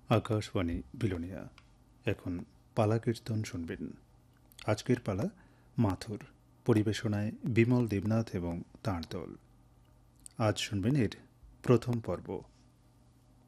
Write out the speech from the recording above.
আকাশবাণী বিলোনিয়া। এখন পালা কীর্তন শুনবেন। আজকের পালা মাথুর, পরিবেশনায় বিমল দেবনাথ এবং তাঁর দল। আজ শুনবেন এর প্রথম পর্ব।